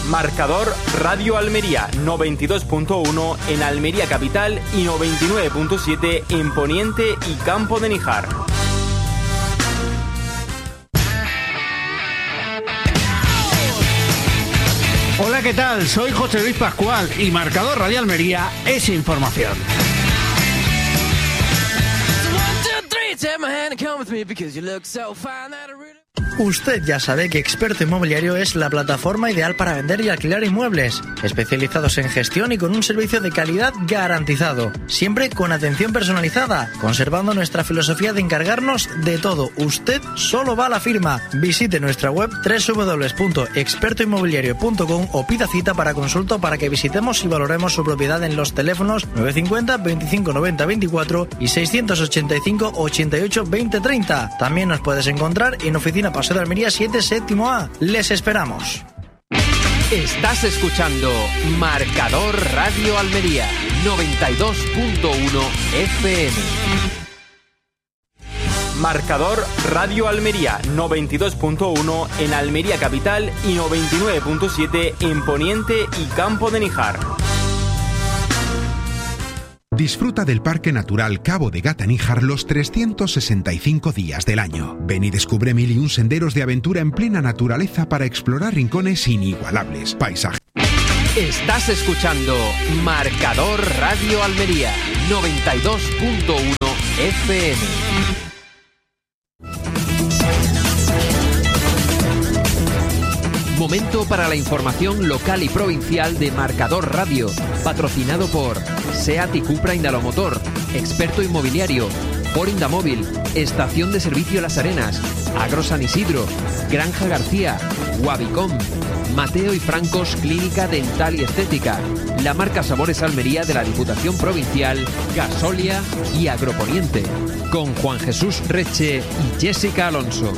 Marcador Radio Almería 92.1 en Almería Capital y 99.7 en Poniente y Campo de Níjar. Hola, ¿qué tal? Soy José Luis Pascual y Marcador Radio Almería es información. Usted ya sabe que Experto Inmobiliario es la plataforma ideal para vender y alquilar inmuebles, especializados en gestión y con un servicio de calidad garantizado, siempre con atención personalizada, conservando nuestra filosofía de encargarnos de todo. Usted solo va a la firma. Visite nuestra web www.expertoinmobiliario.com o pida cita para consulta para que visitemos y valoremos su propiedad en los teléfonos 950 25 90 24 y 685 88 20 30. También nos puedes encontrar en Oficina Paseo de Almería 7 séptimo A. Les esperamos. Estás escuchando Marcador Radio Almería 92.1 FM. Marcador Radio Almería 92.1 en Almería Capital y 99.7 en Poniente y Campo de Níjar. Disfruta del Parque Natural Cabo de Gata-Níjar los 365 días del año. Ven y descubre 1001 senderos de aventura en plena naturaleza para explorar rincones inigualables, paisajes. Estás escuchando Marcador Radio Almería 92.1 FM. Momento para la información local y provincial de Marcador Radio, patrocinado por SEAT y Cupra Indalomotor, Experto Inmobiliario, Ford Indamóvil, Estación de Servicio Las Arenas, Agro San Isidro, Granja García, Wabicom, Mateo y Francos Clínica Dental y Estética, la marca Sabores Almería de la Diputación Provincial, Gasolia y Agroponiente, con Juan Jesús Reche y Jessica Alonso.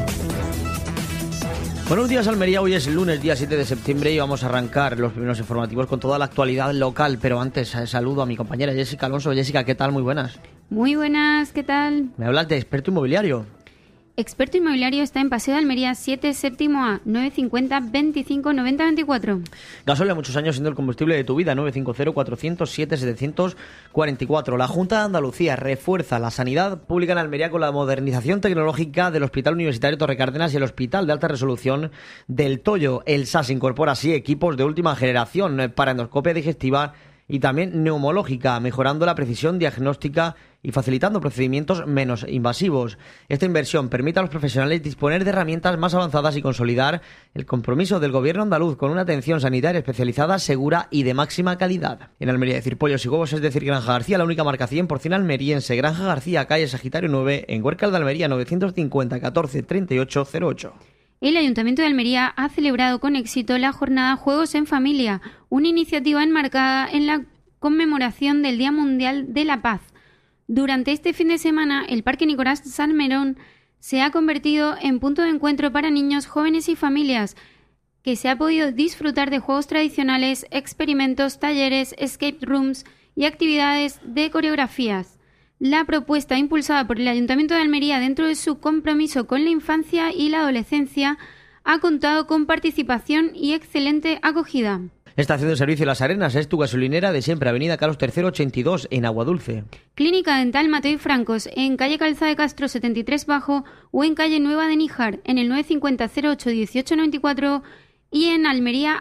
Buenos días, Almería. Hoy es el lunes, día 7 de septiembre y vamos a arrancar los primeros informativos con toda la actualidad local. Pero antes, saludo a mi compañera Jessica Alonso. Jessica, ¿qué tal? Muy buenas. Muy buenas, ¿qué tal? Me hablas de Experto Inmobiliario. Experto Inmobiliario está en Paseo de Almería 7 séptimo A, 950 25 90 24. Gasolia, muchos años siendo el combustible de tu vida, 950 407 744. La Junta de Andalucía refuerza la sanidad pública en Almería con la modernización tecnológica del Hospital Universitario Torre Cárdenas y el Hospital de Alta Resolución del Toyo. El SAS incorpora así equipos de última generación para endoscopia digestiva y también neumológica, mejorando la precisión diagnóstica y facilitando procedimientos menos invasivos. Esta inversión permite a los profesionales disponer de herramientas más avanzadas y consolidar el compromiso del gobierno andaluz con una atención sanitaria especializada, segura y de máxima calidad. En Almería, decir pollos y huevos, es decir, Granja García, la única marca 100% almeriense. Granja García, calle Sagitario 9, en Huércal de Almería, 950 14 38 08. El Ayuntamiento de Almería ha celebrado con éxito la jornada Juegos en Familia, una iniciativa enmarcada en la conmemoración del Día Mundial de la Paz. Durante este fin de semana, el Parque Nicolás Salmerón se ha convertido en punto de encuentro para niños, jóvenes y familias, que se ha podido disfrutar de juegos tradicionales, experimentos, talleres, escape rooms y actividades de coreografías. La propuesta impulsada por el Ayuntamiento de Almería dentro de su compromiso con la infancia y la adolescencia ha contado con participación y excelente acogida. Estación de Servicio Las Arenas es tu gasolinera de siempre, Avenida Carlos III 82 en Aguadulce. Clínica Dental Mateo y Francos en calle Calzada de Castro 73 Bajo o en calle Nueva de Níjar en el 950 08 18 94 y en Almería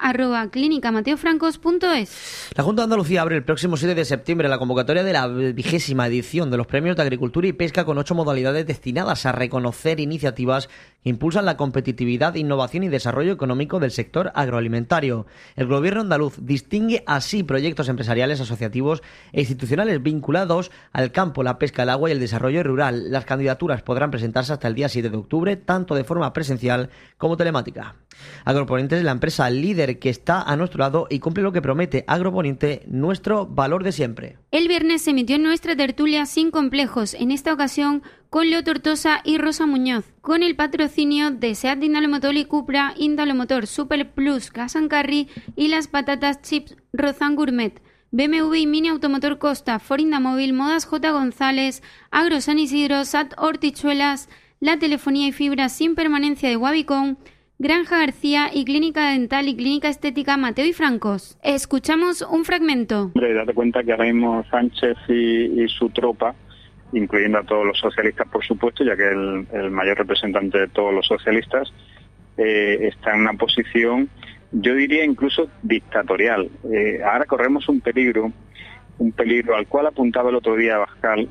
@clinicamateofrancos.es. La Junta de Andalucía abre el próximo 7 de septiembre la convocatoria de la 20ª edición de los Premios de Agricultura y Pesca con 8 modalidades destinadas a reconocer iniciativas que impulsan la competitividad, innovación y desarrollo económico del sector agroalimentario. El gobierno andaluz distingue así proyectos empresariales, asociativos e institucionales vinculados al campo, la pesca, el agua y el desarrollo rural. Las candidaturas podrán presentarse hasta el día 7 de octubre, tanto de forma presencial como telemática. Agroponiente es la empresa líder que está a nuestro lado y cumple lo que promete. Agroponiente, nuestro valor de siempre. El viernes se emitió nuestra tertulia Sin Complejos, en esta ocasión con Leo Tortosa y Rosa Muñoz, con el patrocinio de SEAT Indalomotor y Cupra Indalomotor, Super Plus, Gas & Carry y las patatas chips Rozan Gourmet, BMW y Mini Automotor Costa, Ford Indamóvil, Modas J. González, Agro San Isidro, SAT Hortichuelas, la telefonía y fibra sin permanencia de Wabicom, Granja García y Clínica Dental y Clínica Estética Mateo y Francos. Escuchamos un fragmento. Hombre, date cuenta que ahora mismo Sánchez y su tropa, incluyendo a todos los socialistas, por supuesto, ya que es el mayor representante de todos los socialistas, está en una posición, yo diría incluso dictatorial. Ahora corremos un peligro al cual apuntaba el otro día Abascal,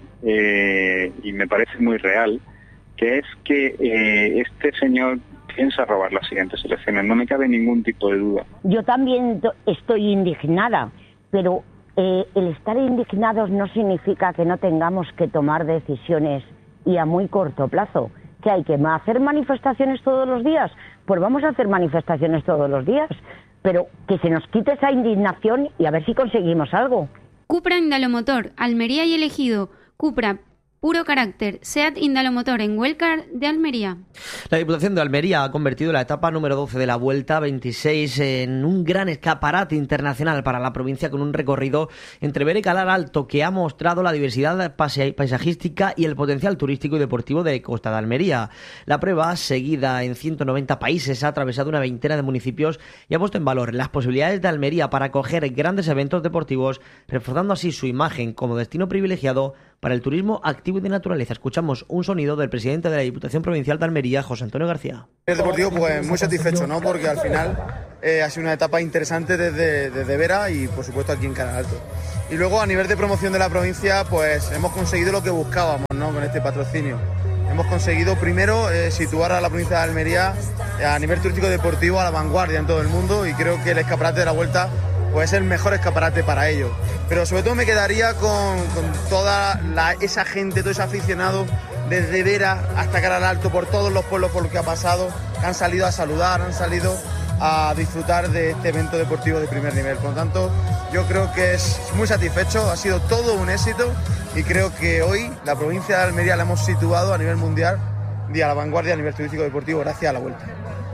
y me parece muy real, que es que este señor piensa robar las siguientes elecciones. No me cabe ningún tipo de duda. Yo también estoy indignada, pero el estar indignados no significa que no tengamos que tomar decisiones y a muy corto plazo. ¿Que hay que hacer manifestaciones todos los días? Pues vamos a hacer manifestaciones todos los días, pero que se nos quite esa indignación y a ver si conseguimos algo. Cupra Indalomotor, Almería y Elegido. Cupra Puro Carácter, SEAT Indalomotor en Huelcar de Almería. La Diputación de Almería ha convertido la etapa número 12 de la Vuelta 26 en un gran escaparate internacional para la provincia, con un recorrido entre Vera y Calar Alto que ha mostrado la diversidad paisajística y el potencial turístico y deportivo de Costa de Almería. La prueba, seguida en 190 países, ha atravesado una veintena de municipios y ha puesto en valor las posibilidades de Almería para acoger grandes eventos deportivos, reforzando así su imagen como destino privilegiado para el turismo activo y de naturaleza. Escuchamos un sonido del presidente de la Diputación Provincial de Almería, José Antonio García. El deportivo, pues muy satisfecho, ¿no? Porque al final ha sido una etapa interesante desde Vera y por supuesto aquí en Calar Alto. Y luego a nivel de promoción de la provincia, pues hemos conseguido lo que buscábamos, ¿no? Con este patrocinio. Hemos conseguido primero situar a la provincia de Almería a nivel turístico deportivo a la vanguardia en todo el mundo, y creo que el escaparate de la Vuelta pues es el mejor escaparate para ello. Pero sobre todo me quedaría con toda esa gente, todo ese aficionado desde Vera hasta Calar Alto, por todos los pueblos por los que ha pasado, que han salido a saludar, han salido a disfrutar de este evento deportivo de primer nivel. Por lo tanto, yo creo que es muy satisfecho, ha sido todo un éxito, y creo que hoy la provincia de Almería la hemos situado a nivel mundial y a la vanguardia a nivel turístico deportivo gracias a la Vuelta.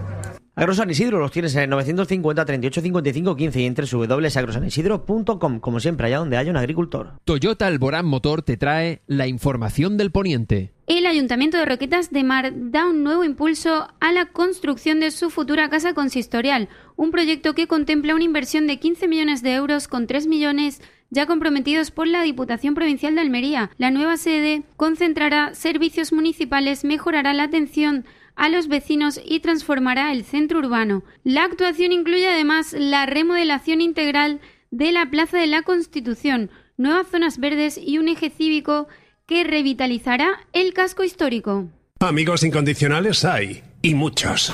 Agro San Isidro los tienes en el 950 38 55 15 y en www.agrosanIsidro.com, como siempre, allá donde haya un agricultor. Toyota Alborán Motor te trae la información del poniente. El Ayuntamiento de Roquetas de Mar da un nuevo impulso a la construcción de su futura casa consistorial, un proyecto que contempla una inversión de 15 millones de euros con 3 millones ya comprometidos por la Diputación Provincial de Almería. La nueva sede concentrará servicios municipales, mejorará la atención a los vecinos y transformará el centro urbano. La actuación incluye además la remodelación integral de la Plaza de la Constitución, nuevas zonas verdes y un eje cívico que revitalizará el casco histórico. Amigos incondicionales hay, y muchos.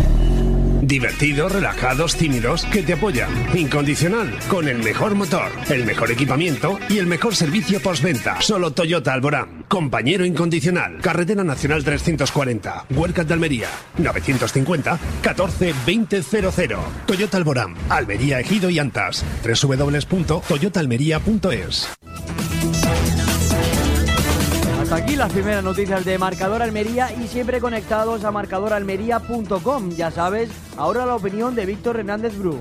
Divertidos, relajados, tímidos, que te apoyan. Incondicional, con el mejor motor, el mejor equipamiento y el mejor servicio postventa. Solo Toyota Alborán. Compañero incondicional. Carretera Nacional 340. Huelcar de Almería. 950 14 2000. Toyota Alborán. Almería, Ejido y Antas. www.toyotaalmería.es. Hasta aquí las primeras noticias de Marcador Almería, y siempre conectados a marcadoralmería.com. Ya sabes, ahora la opinión de Víctor Hernández Bru.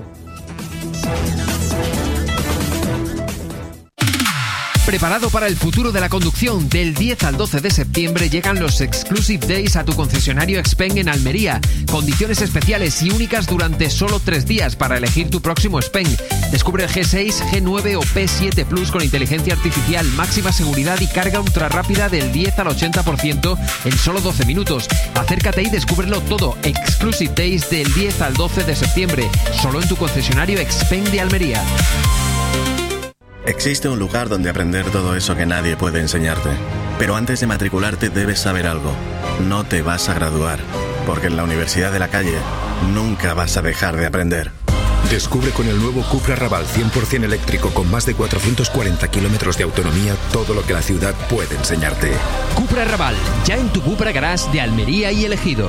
Preparado para el futuro de la conducción, del 10 al 12 de septiembre llegan los Exclusive Days a tu concesionario Xpeng en Almería. Condiciones especiales y únicas durante solo 3 días para elegir tu próximo Xpeng. Descubre el G6, G9 o P7 Plus con inteligencia artificial, máxima seguridad y carga ultra rápida del 10 al 80% en solo 12 minutos. Acércate y descúbrelo todo. Exclusive Days del 10 al 12 de septiembre, solo en tu concesionario Xpeng de Almería. Existe un lugar donde aprender todo eso que nadie puede enseñarte. Pero antes de matricularte debes saber algo. No te vas a graduar, porque en la Universidad de la Calle nunca vas a dejar de aprender. Descubre con el nuevo Cupra Raval 100% eléctrico con más de 440 kilómetros de autonomía todo lo que la ciudad puede enseñarte. Cupra Raval, ya en tu Cupra Garage de Almería y Elegido.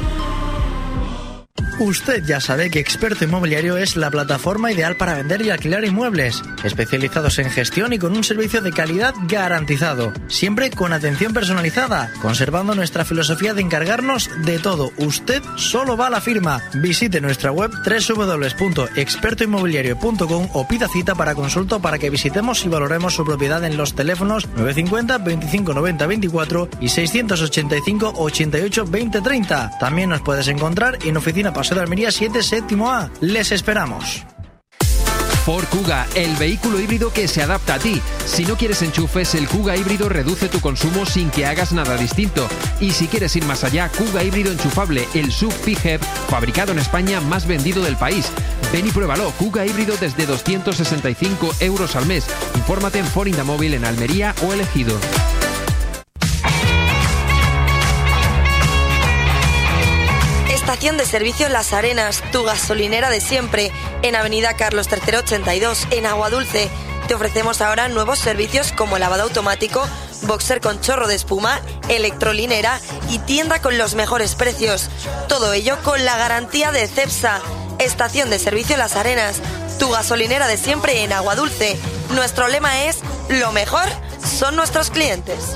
Usted ya sabe que Experto Inmobiliario es la plataforma ideal para vender y alquilar inmuebles, especializados en gestión y con un servicio de calidad garantizado, siempre con atención personalizada, conservando nuestra filosofía de encargarnos de todo. Usted solo va a la firma. Visite nuestra web www.expertoinmobiliario.com o pida cita para consulta para que visitemos y valoremos su propiedad en los teléfonos 950 25 90 24 y 685 88 20 30. También nos puedes encontrar en Oficina Paseo Paseo de Almería 7, séptimo A. Les esperamos. Ford Kuga, el vehículo híbrido que se adapta a ti. Si no quieres enchufes, el Kuga híbrido reduce tu consumo sin que hagas nada distinto. Y si quieres ir más allá, Kuga híbrido enchufable, el SUV PHEV, fabricado en España, más vendido del país. Ven y pruébalo, Kuga híbrido desde 265 € al mes. Infórmate en Ford Indamóvil en Almería o El Ejido. Estación de servicio Las Arenas, tu gasolinera de siempre, en Avenida Carlos III 82, en Aguadulce. Te ofrecemos ahora nuevos servicios como lavado automático, boxer con chorro de espuma, electrolinera y tienda con los mejores precios. Todo ello con la garantía de Cepsa. Estación de servicio Las Arenas, tu gasolinera de siempre en Aguadulce. Nuestro lema es: lo mejor son nuestros clientes.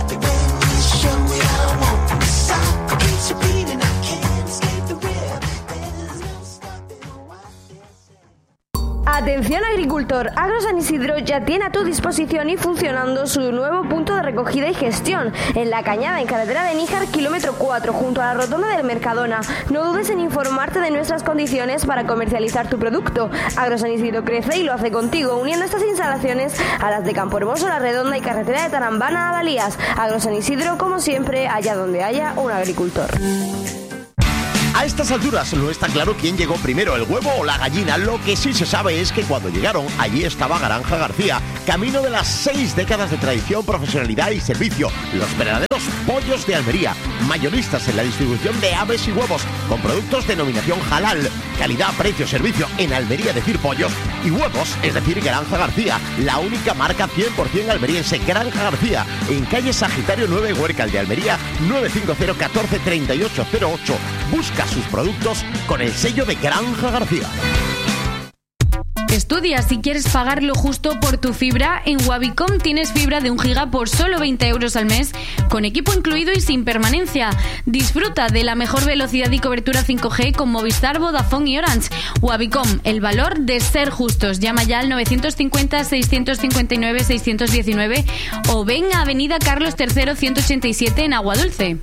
Atención agricultor, Agro San Isidro ya tiene a tu disposición y funcionando su nuevo punto de recogida y gestión en La Cañada, en carretera de Níjar, kilómetro 4, junto a la rotonda del Mercadona. No dudes en informarte de nuestras condiciones para comercializar tu producto. Agro San Isidro crece y lo hace contigo, uniendo estas instalaciones a las de Campo Hermoso, La Redonda y carretera de Tarambana a Dalías. Agro San Isidro, como siempre, allá donde haya un agricultor. A estas alturas no está claro quién llegó primero, el huevo o la gallina. Lo que sí se sabe es que cuando llegaron, allí estaba Granja García, camino de las 6 décadas de tradición, profesionalidad y servicio. Los verdaderos pollos de Almería, mayoristas en la distribución de aves y huevos, con productos denominación halal, calidad, precio, servicio. En Almería decir pollos y huevos es decir Granja García, la única marca 100% almeriense. Granja García, en calle Sagitario 9, Huércal de Almería, 950 14 38 08. Busca sus productos con el sello de Granja García. Estudia si quieres pagar lo justo por tu fibra. En Wavicom tienes fibra de 1 giga por solo 20 € al mes, con equipo incluido y sin permanencia. Disfruta de la mejor velocidad y cobertura 5G con Movistar, Vodafone y Orange. Wavicom, el valor de ser justos. Llama ya al 950 659 619 o ven a Avenida Carlos III 187 en Aguadulce.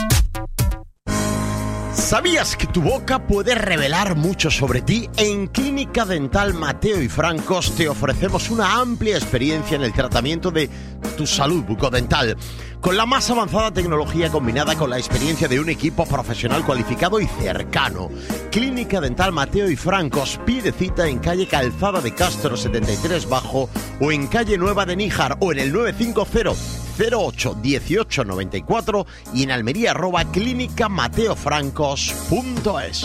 ¿Sabías que tu boca puede revelar mucho sobre ti? En Clínica Dental Mateo y Francos te ofrecemos una amplia experiencia en el tratamiento de tu salud bucodental, con la más avanzada tecnología combinada con la experiencia de un equipo profesional cualificado y cercano. Clínica Dental Mateo y Francos, pide cita en calle Calzada de Castro 73 Bajo o en calle Nueva de Níjar o en el 950 08 18 94 y en Almería @clinicamateofrancos.es.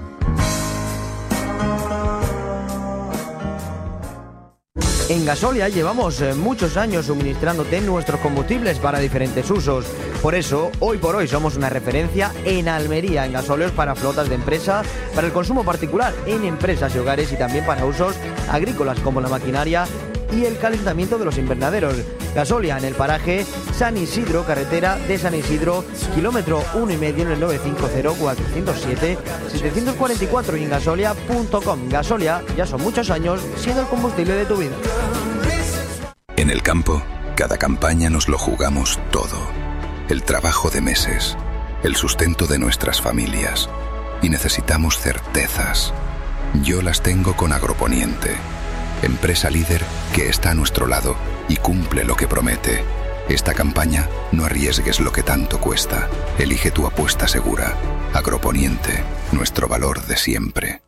En Gasolia llevamos muchos años suministrándote nuestros combustibles para diferentes usos. Por eso, hoy por hoy somos una referencia en Almería en gasóleos para flotas de empresas, para el consumo particular en empresas y hogares y también para usos agrícolas como la maquinaria y el calentamiento de los invernaderos. Gasolia en el paraje San Isidro, carretera de San Isidro, kilómetro 1,5 en el 950 407 744 y en gasolia.com. Gasolia ya son muchos años siendo el combustible de tu vida. En el campo, cada campaña nos lo jugamos todo. El trabajo de meses, el sustento de nuestras familias. Y necesitamos certezas. Yo las tengo con Agroponiente, empresa líder que está a nuestro lado y cumple lo que promete. Esta campaña no arriesgues lo que tanto cuesta. Elige tu apuesta segura. Agroponiente, nuestro valor de siempre.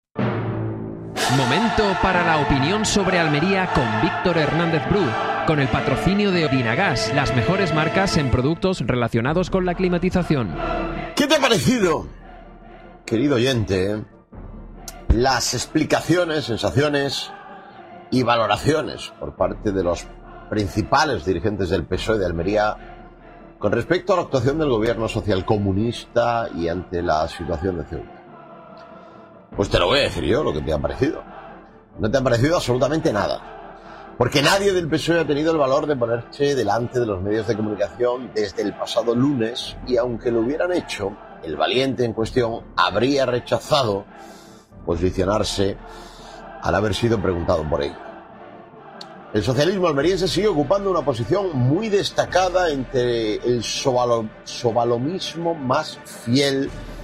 Momento para la opinión sobre Almería con Víctor Hernández Bru, con el patrocinio de Odinagas, las mejores marcas en productos relacionados con la climatización. ¿Qué te ha parecido, querido oyente, las explicaciones, sensaciones y valoraciones por parte de los principales dirigentes del PSOE de Almería con respecto a la actuación del gobierno socialcomunista y ante la situación de Ceuta? Pues te lo voy a decir yo, lo que te ha parecido. No te ha parecido absolutamente nada, porque nadie del PSOE ha tenido el valor de ponerse delante de los medios de comunicación desde el pasado lunes, y aunque lo hubieran hecho, el valiente en cuestión habría rechazado posicionarse al haber sido preguntado por ello. El socialismo almeriense sigue ocupando una posición muy destacada entre el sobalomismo más fiel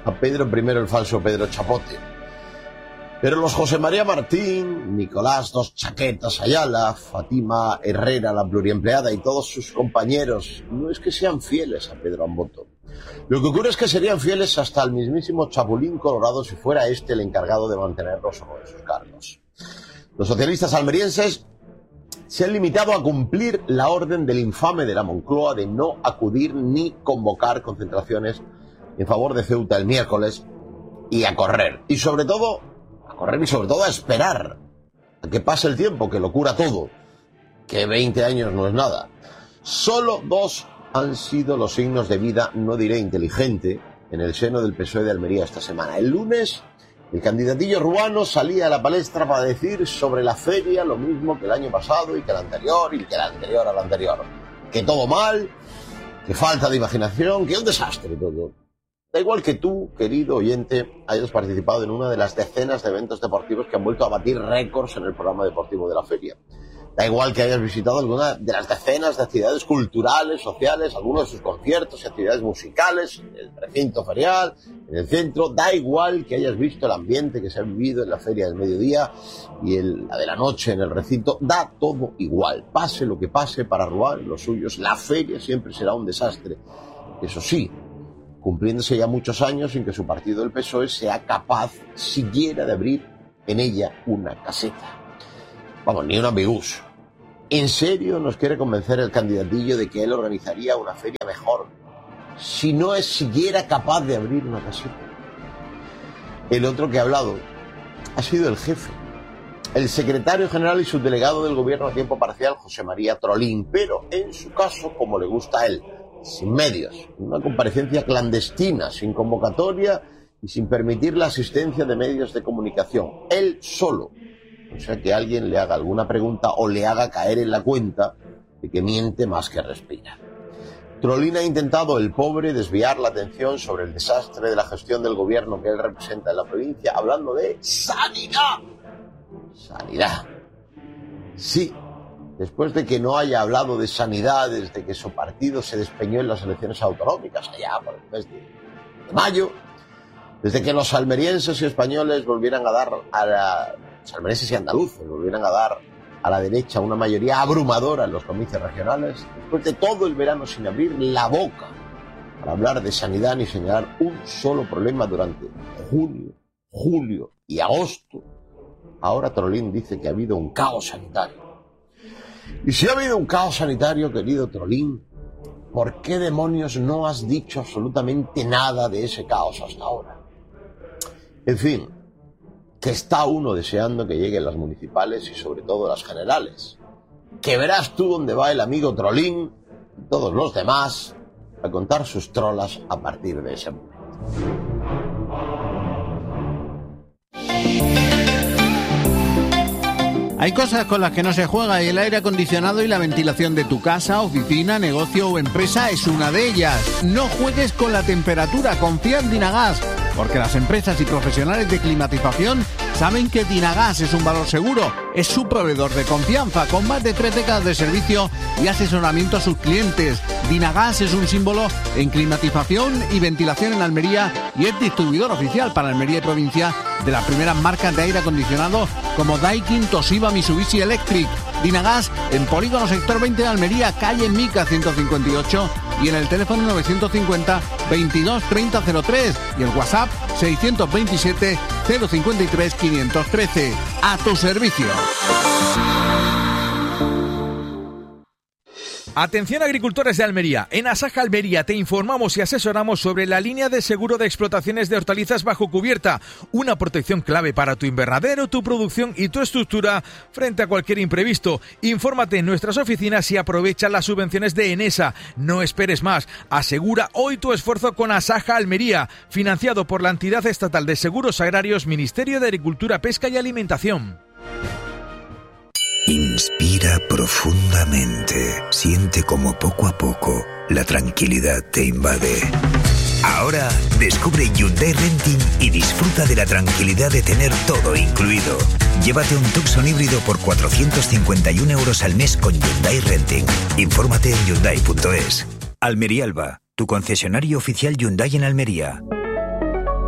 a Pedro I el falso Pedro Chapote. Pero los José María Martín, Nicolás Dos Chaquetas Ayala, Fátima Herrera la pluriempleada y todos sus compañeros no es que sean fieles a Pedro Amboto. Lo que ocurre es que serían fieles hasta el mismísimo Chapulín Colorado si fuera este el encargado de mantenerlos o no en sus cargos. Los socialistas almerienses se han limitado a cumplir la orden del infame de la Moncloa de no acudir ni convocar concentraciones en favor de Ceuta el miércoles y a correr. Y sobre todo a esperar a que pase el tiempo, que lo cura todo, que 20 años no es nada. Solo 2 han sido los signos de vida, no diré inteligente, en el seno del PSOE de Almería esta semana. El lunes, el candidatillo ruano salía a la palestra para decir sobre la feria lo mismo que el año pasado y que el anterior y que el anterior al anterior. Que todo mal, que falta de imaginación, que un desastre todo. Da igual que tú, querido oyente, hayas participado en una de las decenas de eventos deportivos que han vuelto a batir récords en el programa deportivo de la feria. Da igual que hayas visitado alguna de las decenas de actividades culturales, sociales, algunos de sus conciertos y actividades musicales, en el recinto ferial, en el centro. Da igual que hayas visto el ambiente que se ha vivido en la feria del mediodía y la de la noche en el recinto. Da todo igual. Pase lo que pase para Ruán, los suyos, la feria siempre será un desastre. Eso sí, cumpliéndose ya muchos años sin que su partido, el PSOE, sea capaz siquiera de abrir en ella una caseta. Vamos, ni un ambigús. ¿En serio nos quiere convencer el candidatillo de que él organizaría una feria mejor si no es siquiera capaz de abrir una caseta? El otro que ha hablado ha sido el jefe, el secretario general y subdelegado del gobierno a tiempo parcial, José María Trolín, pero en su caso, como le gusta a él, sin medios, una comparecencia clandestina, sin convocatoria y sin permitir la asistencia de medios de comunicación, él solo. O sea, que alguien le haga alguna pregunta o le haga caer en la cuenta de que miente más que respira. Trolín ha intentado, el pobre, desviar la atención sobre el desastre de la gestión del gobierno que él representa en la provincia, hablando de sanidad. Sanidad. Sí, después de que no haya hablado de sanidad desde que su partido se despeñó en las elecciones autonómicas, allá por el mes de mayo, desde que los almerienses y españoles volvieran a dar los almerienses y andaluces volvieran a dar a la derecha una mayoría abrumadora en los comicios regionales, después de todo el verano sin abrir la boca para hablar de sanidad ni señalar un solo problema durante junio, julio y agosto, ahora Trolín dice que ha habido un caos sanitario. Y si ha habido un caos sanitario, querido Trolín, ¿por qué demonios no has dicho absolutamente nada de ese caos hasta ahora? En fin, que está uno deseando que lleguen las municipales y sobre todo las generales. Que verás tú dónde va el amigo Trolín y todos los demás a contar sus trolas a partir de ese momento. Hay cosas con las que no se juega y el aire acondicionado y la ventilación de tu casa, oficina, negocio o empresa es una de ellas. No juegues con la temperatura, confía en Dinagas, porque las empresas y profesionales de climatización saben que Dinagas es un valor seguro. Es su proveedor de confianza, con más de 3 décadas de servicio y asesoramiento a sus clientes. Dinagas es un símbolo en climatización y ventilación en Almería y es distribuidor oficial para Almería y provincia de las primeras marcas de aire acondicionado como Daikin, Toshiba, Mitsubishi Electric. Dinagas en Polígono Sector 20 de Almería, calle Mica 158 y en el teléfono 950 22 30 03 y el WhatsApp 627 053 513. A tu servicio. Atención agricultores de Almería, en Asaja Almería te informamos y asesoramos sobre la línea de seguro de explotaciones de hortalizas bajo cubierta, una protección clave para tu invernadero, tu producción y tu estructura frente a cualquier imprevisto. Infórmate en nuestras oficinas y aprovecha las subvenciones de Enesa. No esperes más, asegura hoy tu esfuerzo con Asaja Almería, financiado por la entidad estatal de seguros agrarios, Ministerio de Agricultura, Pesca y Alimentación. Inspira profundamente. Siente como poco a poco la tranquilidad te invade. Ahora descubre Hyundai Renting y disfruta de la tranquilidad de tener todo incluido. Llévate un Tucson híbrido por 451 euros al mes con Hyundai Renting. Infórmate en Hyundai.es. Almería Alba, tu concesionario oficial Hyundai en Almería.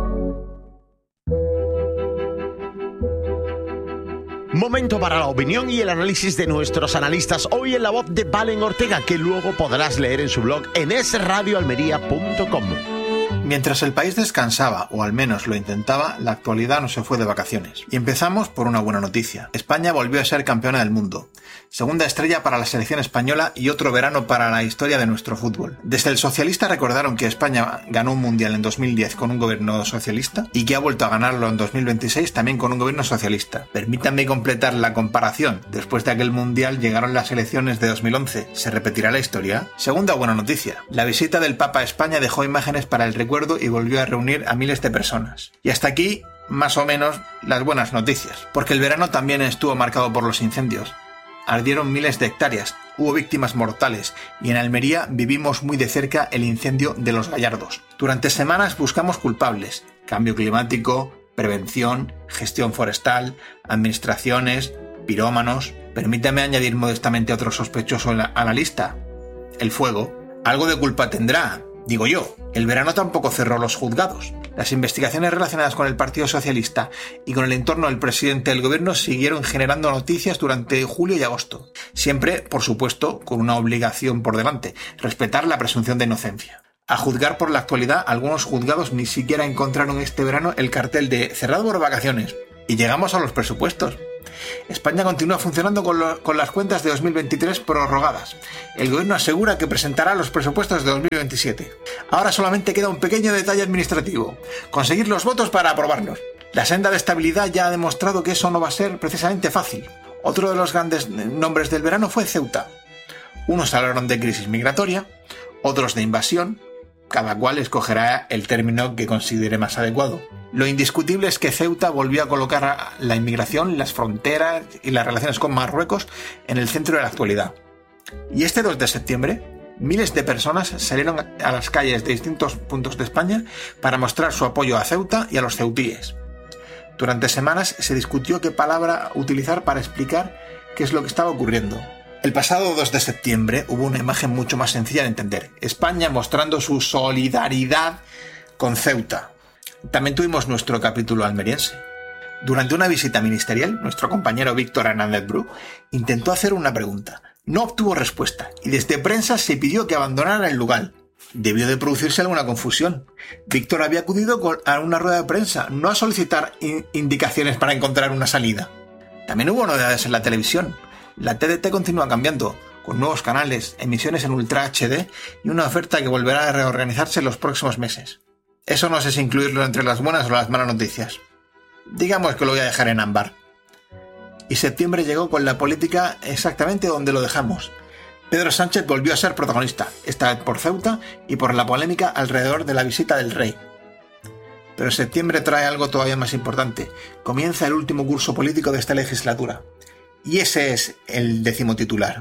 Momento para la opinión y el análisis de nuestros analistas. Hoy en la voz de Valen Ortega, que luego podrás leer en su blog en esradioalmería.com. Mientras el país descansaba, o al menos lo intentaba, la actualidad no se fue de vacaciones. Y empezamos por una buena noticia. España volvió a ser campeona del mundo. Segunda estrella para la selección española y otro verano para la historia de nuestro fútbol. Desde el socialista recordaron que España ganó un mundial en 2010 con un gobierno socialista y que ha vuelto a ganarlo en 2026 también con un gobierno socialista. Permítanme completar la comparación. Después de aquel mundial llegaron las elecciones de 2011. ¿Se repetirá la historia? Segunda buena noticia. La visita del Papa a España dejó imágenes para el recuerdo y volvió a reunir a miles de personas. Y hasta aquí, más o menos, las buenas noticias. Porque el verano también estuvo marcado por los incendios. Ardieron miles de hectáreas, hubo víctimas mortales y en Almería vivimos muy de cerca el incendio de Los Gallardos. Durante semanas buscamos culpables: cambio climático, prevención, gestión forestal, administraciones, pirómanos. Permítame añadir modestamente otro sospechoso a la lista: el fuego. Algo de culpa tendrá, digo yo. El verano tampoco cerró los juzgados. Las investigaciones relacionadas con el Partido Socialista y con el entorno del presidente del gobierno siguieron generando noticias durante julio y agosto. Siempre, por supuesto, con una obligación por delante: respetar la presunción de inocencia. A juzgar por la actualidad, algunos juzgados ni siquiera encontraron este verano el cartel de cerrado por vacaciones. Y llegamos a los presupuestos. España continúa funcionando con las cuentas de 2023 prorrogadas. El gobierno asegura que presentará los presupuestos de 2027. Ahora solamente queda un pequeño detalle administrativo: conseguir los votos para aprobarlos. La senda de estabilidad ya ha demostrado que eso no va a ser precisamente fácil. Otro de los grandes nombres del verano fue Ceuta. Unos hablaron de crisis migratoria, otros de invasión. Cada cual escogerá el término que considere más adecuado. Lo indiscutible es que Ceuta volvió a colocar la inmigración, las fronteras y las relaciones con Marruecos en el centro de la actualidad. Y este 2 de septiembre, miles de personas salieron a las calles de distintos puntos de España para mostrar su apoyo a Ceuta y a los ceutíes. Durante semanas se discutió qué palabra utilizar para explicar qué es lo que estaba ocurriendo. El pasado 2 de septiembre hubo una imagen mucho más sencilla de entender: España mostrando su solidaridad con Ceuta. También tuvimos nuestro capítulo almeriense. Durante una visita ministerial, nuestro compañero Víctor Hernández Bru intentó hacer una pregunta. No obtuvo respuesta y desde prensa se pidió que abandonara el lugar. Debió de producirse alguna confusión. Víctor había acudido a una rueda de prensa, no a solicitar indicaciones para encontrar una salida. También hubo novedades en la televisión. La TDT continúa cambiando, con nuevos canales, emisiones en Ultra HD y una oferta que volverá a reorganizarse en los próximos meses. Eso no sé si incluirlo entre las buenas o las malas noticias. Digamos que lo voy a dejar en ámbar. Y septiembre llegó con la política exactamente donde lo dejamos. Pedro Sánchez volvió a ser protagonista, esta vez por Ceuta y por la polémica alrededor de la visita del rey. Pero septiembre trae algo todavía más importante. Comienza el último curso político de esta legislatura. Y ese es el 10º titular.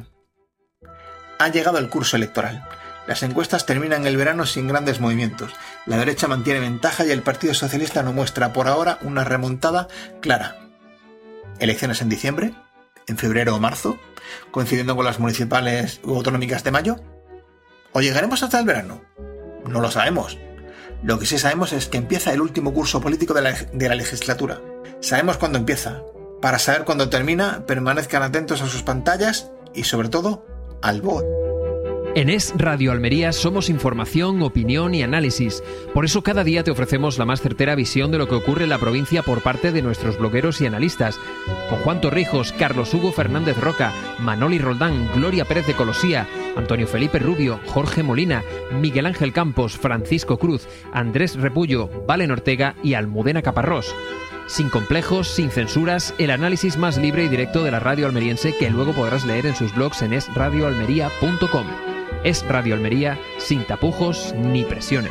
Ha llegado el curso electoral. Las encuestas terminan el verano sin grandes movimientos. La derecha mantiene ventaja y el Partido Socialista no muestra por ahora una remontada clara. Elecciones en diciembre, en febrero o marzo, coincidiendo con las municipales u autonómicas de mayo. ¿O llegaremos hasta el verano? No lo sabemos. Lo que sí sabemos es que empieza el último curso político de la legislatura. Sabemos cuándo empieza. Para saber cuándo termina, permanezcan atentos a sus pantallas y, sobre todo, al bot. En Es Radio Almería somos información, opinión y análisis. Por eso cada día te ofrecemos la más certera visión de lo que ocurre en la provincia por parte de nuestros blogueros y analistas. Con Juan Torrijos, Carlos Hugo Fernández Roca, Manoli Roldán, Gloria Pérez de Colosía, Antonio Felipe Rubio, Jorge Molina, Miguel Ángel Campos, Francisco Cruz, Andrés Repullo, Valen Ortega y Almudena Caparrós. Sin complejos, sin censuras, el análisis más libre y directo de la radio almeriense que luego podrás leer en sus blogs en esradioalmería.com. Es Radio Almería, sin tapujos ni presiones.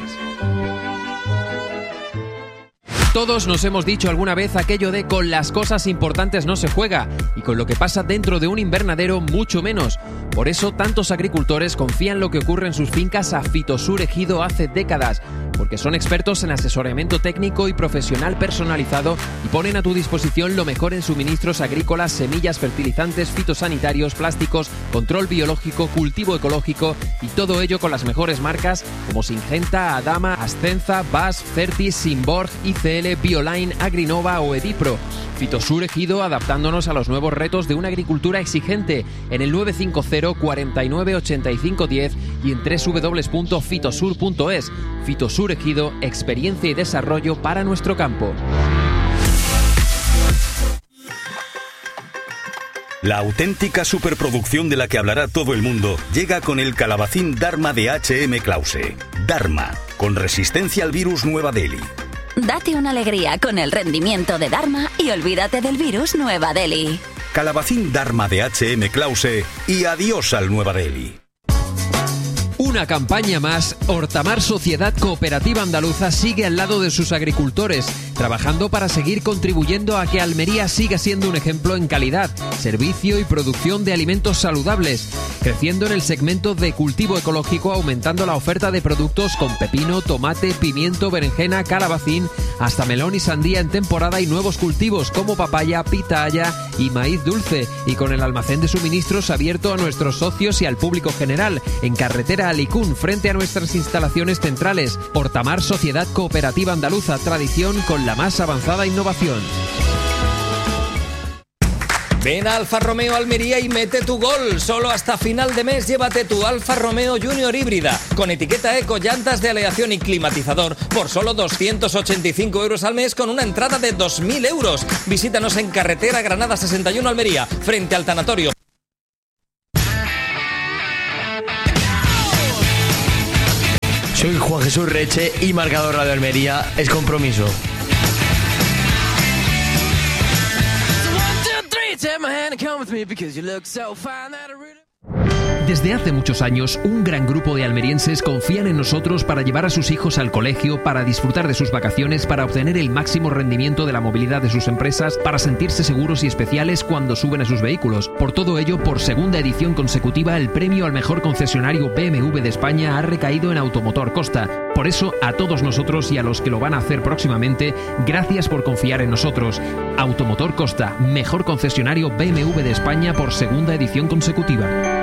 Todos nos hemos dicho alguna vez aquello de con las cosas importantes no se juega y con lo que pasa dentro de un invernadero mucho menos. Por eso tantos agricultores confían lo que ocurre en sus fincas a Fitosur Ejido hace décadas. porque son expertos en asesoramiento técnico y profesional personalizado y ponen a tu disposición lo mejor en suministros agrícolas, semillas, fertilizantes, fitosanitarios, plásticos, control biológico, cultivo ecológico y todo ello con las mejores marcas como Syngenta, Adama, Ascenza, BASF, Certis, Simborg, ICL, Bioline, Agrinova o Edipro. Fitosur Ejido, adaptándonos a los nuevos retos de una agricultura exigente, en el 950 49 85 10 y en www.fitosur.es. Fitosur Ejido, experiencia y desarrollo para nuestro campo. La auténtica superproducción de la que hablará todo el mundo llega con el calabacín Dharma de H.M. Clause. Dharma, con resistencia al virus Nueva Delhi. Date una alegría con el rendimiento de Dharma y olvídate del virus Nueva Delhi. Calabacín Dharma de H.M. Clause y adiós al Nueva Delhi. Una campaña más, Hortamar Sociedad Cooperativa Andaluza sigue al lado de sus agricultores, trabajando para seguir contribuyendo a que Almería siga siendo un ejemplo en calidad, servicio y producción de alimentos saludables, creciendo en el segmento de cultivo ecológico, aumentando la oferta de productos con pepino, tomate, pimiento, berenjena, calabacín, hasta melón y sandía en temporada y nuevos cultivos como papaya, pitaya y maíz dulce, y con el almacén de suministros abierto a nuestros socios y al público general, en carretera Alicún, frente a nuestras instalaciones centrales. Hortamar Sociedad Cooperativa Andaluza, tradición con la más avanzada innovación. Ven a Alfa Romeo Almería y mete tu gol. Solo hasta final de mes llévate tu Alfa Romeo Junior híbrida con etiqueta eco, llantas de aleación y climatizador por solo 285 euros al mes con una entrada de 2.000 euros. Visítanos en carretera Granada 61 Almería, frente al tanatorio. Soy Juan Jesús Reche y Marcador Radio Almería es compromiso. Desde hace muchos años, un gran grupo de almerienses confían en nosotros para llevar a sus hijos al colegio, para disfrutar de sus vacaciones, para obtener el máximo rendimiento de la movilidad de sus empresas, para sentirse seguros y especiales cuando suben a sus vehículos. Por todo ello, por segunda edición consecutiva, el premio al mejor concesionario BMW de España ha recaído en Automotor Costa. Por eso, a todos nosotros y a los que lo van a hacer próximamente, gracias por confiar en nosotros. Automotor Costa, mejor concesionario BMW de España por segunda edición consecutiva.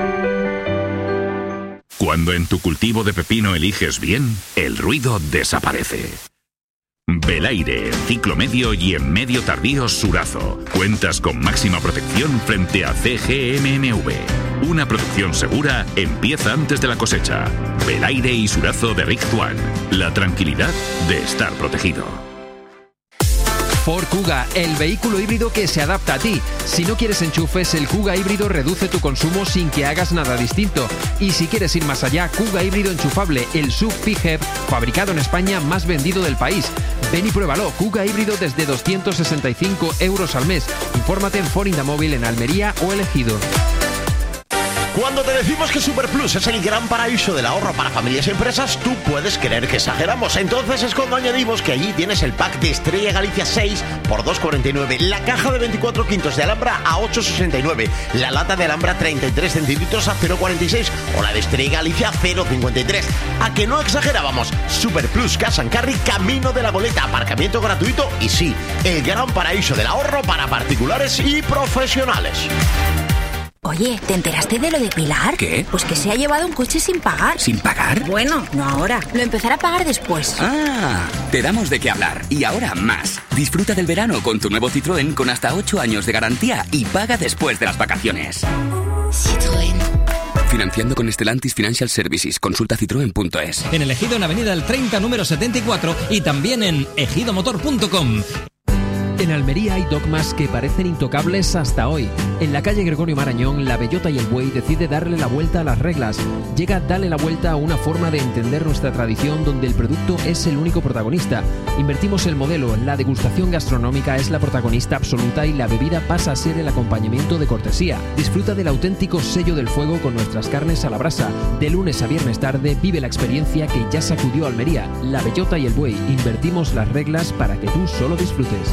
Cuando en tu cultivo de pepino eliges bien, el ruido desaparece. Belaire, en ciclo medio y en medio tardío Surazo. Cuentas con máxima protección frente a CGMMV. Una producción segura empieza antes de la cosecha. Belaire y Surazo de Richt One. La tranquilidad de estar protegido. Ford Kuga, el vehículo híbrido que se adapta a ti. Si no quieres enchufes, el Kuga híbrido reduce tu consumo sin que hagas nada distinto. Y si quieres ir más allá, Kuga híbrido enchufable, el SUV PHEV, fabricado en España, más vendido del país. Ven y pruébalo, Kuga híbrido desde 265 euros al mes. Infórmate en Ford Indamóvil en Almería o El Ejido. Cuando te decimos que Superplus es el gran paraíso del ahorro para familias y empresas, tú puedes creer que exageramos. Entonces es cuando añadimos que allí tienes el pack de Estrella Galicia 6 por 2,49, la caja de 24 quintos de Alhambra a 8,69, la lata de Alhambra 33 centilitros a 0,46 o la de Estrella Galicia 0,53. ¿A que no exagerábamos? Superplus Cash and Carry, camino de la Goleta, aparcamiento gratuito y sí, el gran paraíso del ahorro para particulares y profesionales. Oye, ¿te enteraste de lo de Pilar? ¿Qué? Pues que se ha llevado un coche sin pagar. ¿Sin pagar? Bueno, no ahora. Lo empezará a pagar después. Ah, te damos de qué hablar. Y ahora más. Disfruta del verano con tu nuevo Citroën con hasta 8 años de garantía y paga después de las vacaciones. Citroën. Financiando con Stellantis Financial Services. Consulta citroen.es. En El Ejido, en Avenida El 30, número 74 y también en ejidomotor.com. En Almería hay dogmas que parecen intocables hasta hoy. En la calle Gregorio Marañón, la Bellota y el Buey decide darle la vuelta a las reglas. Llega Dale la Vuelta a una forma de entender nuestra tradición donde el producto es el único protagonista. Invertimos el modelo, la degustación gastronómica es la protagonista absoluta y la bebida pasa a ser el acompañamiento de cortesía. Disfruta del auténtico sello del fuego con nuestras carnes a la brasa. De lunes a viernes tarde vive la experiencia que ya sacudió Almería. La Bellota y el Buey, invertimos las reglas para que tú solo disfrutes.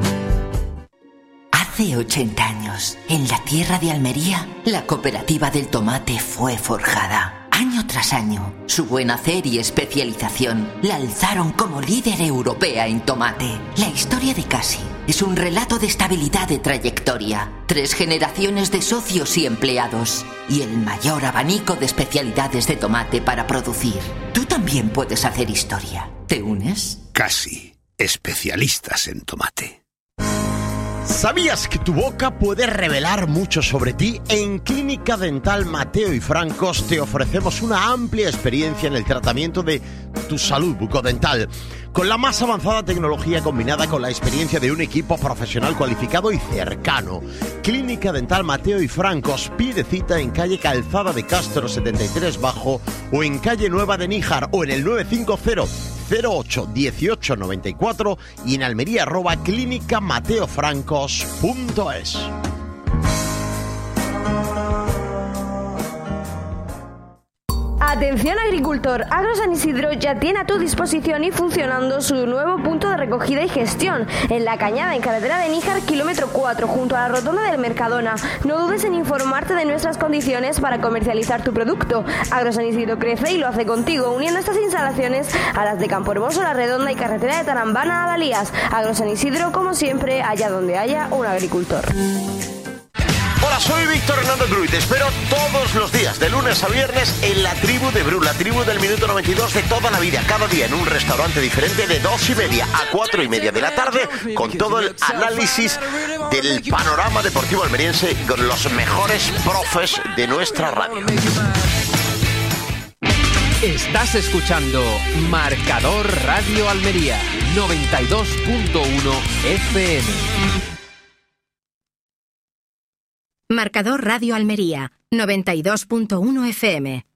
Hace 80 años, en la tierra de Almería, la cooperativa del tomate fue forjada. Año tras año, su buen hacer y especialización la alzaron como líder europea en tomate. La historia de Casi es un relato de estabilidad de trayectoria, 3 generaciones de socios y empleados y el mayor abanico de especialidades de tomate para producir. Tú también puedes hacer historia. ¿Te unes? Casi, especialistas en tomate. ¿Sabías que tu boca puede revelar mucho sobre ti? En Clínica Dental Mateo y Francos te ofrecemos una amplia experiencia en el tratamiento de tu salud bucodental, con la más avanzada tecnología combinada con la experiencia de un equipo profesional cualificado y cercano. Clínica Dental Mateo y Francos, pide cita en calle Calzada de Castro 73 Bajo o en calle Nueva de Níjar o en el 950 08 18 94 y en Almería @clínicamateofrancos.es. Atención agricultor, Agro San Isidro ya tiene a tu disposición y funcionando su nuevo punto de recogida y gestión en La Cañada, en carretera de Níjar, kilómetro 4, junto a la rotonda del Mercadona. No dudes en informarte de nuestras condiciones para comercializar tu producto. Agro San Isidro crece y lo hace contigo, uniendo estas instalaciones a las de Campo Hermoso, La Redonda y carretera de Tarambana a Dalías. Agro San Isidro, como siempre, allá donde haya un agricultor. Hola, soy Víctor Hernando Cruz. Te espero todos los días, de lunes a viernes, en la tribu de Bru, la tribu del minuto 92 de toda la vida. Cada día en un restaurante diferente de 2:30 a 4:30 de la tarde, con todo el análisis del panorama deportivo almeriense con los mejores profes de nuestra radio. Estás escuchando Marcador Radio Almería, 92.1 FM. Marcador Radio Almería, 92.1 FM.